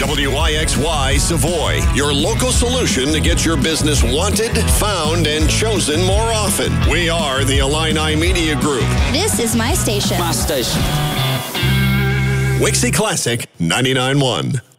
WIXY Savoy, your local solution to get your business wanted, found, and chosen more often. We are the Illini Media Group. This is my station. My station. Wixie Classic 99.1.